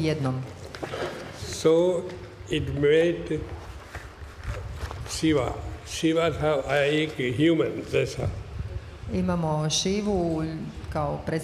jednom. So it made Shiva. Shiva था एक human जैसा. Imamo Šivu kao